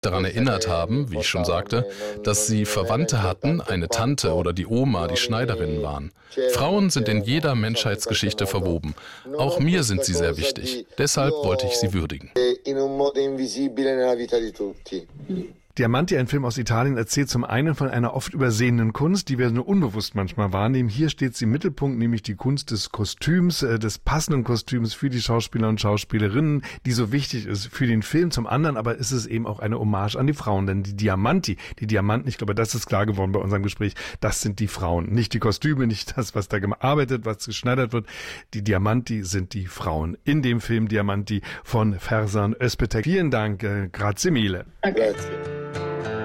daran erinnert haben, wie ich schon sagte, dass sie Verwandte hatten, eine Tante oder die Oma, die Schneiderinnen waren. Frauen sind in jeder Menschheitsgeschichte verwoben. Auch mir sind sie sehr wichtig. Deshalb wollte ich sie würdigen. Diamanti, ein Film aus Italien, erzählt zum einen von einer oft übersehenen Kunst, die wir nur unbewusst manchmal wahrnehmen. Hier steht sie im Mittelpunkt, nämlich die Kunst des Kostüms, des passenden Kostüms für die Schauspieler und Schauspielerinnen, die so wichtig ist für den Film. Zum anderen aber ist es eben auch eine Hommage an die Frauen, denn die Diamanten, ich glaube, das ist klar geworden bei unserem Gespräch, das sind die Frauen. Nicht die Kostüme, nicht das, was da gearbeitet, was geschneidert wird. Die Diamanti sind die Frauen. In dem Film Diamanti von Ferzan Özpetek. Vielen Dank, grazie mille. Grazie.